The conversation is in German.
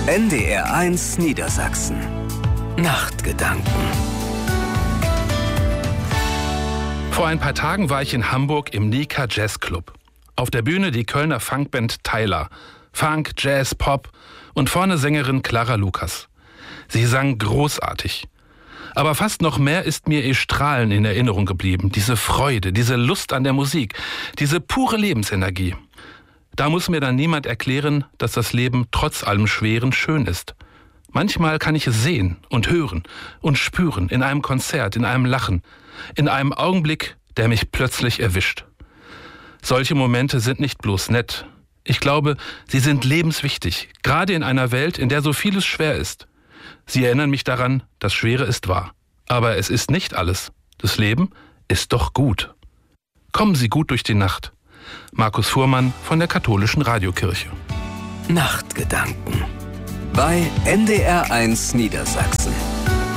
NDR1 Niedersachsen. Nachtgedanken. Vor ein paar Tagen war ich in Hamburg im Nika Jazz Club. Auf der Bühne die Kölner Funkband Tyler. Funk, Jazz, Pop und vorne Sängerin Clara Lukas. Sie sang großartig. Aber fast noch mehr ist mir ihr Strahlen in Erinnerung geblieben. Diese Freude, diese Lust an der Musik, diese pure Lebensenergie. Da muss mir dann niemand erklären, dass das Leben trotz allem Schweren schön ist. Manchmal kann ich es sehen und hören und spüren in einem Konzert, in einem Lachen, in einem Augenblick, der mich plötzlich erwischt. Solche Momente sind nicht bloß nett. Ich glaube, sie sind lebenswichtig, gerade in einer Welt, in der so vieles schwer ist. Sie erinnern mich daran, das Schwere ist wahr. Aber es ist nicht alles. Das Leben ist doch gut. Kommen Sie gut durch die Nacht. Markus Fuhrmann von der Katholischen Radiokirche. Nachtgedanken bei NDR1 Niedersachsen.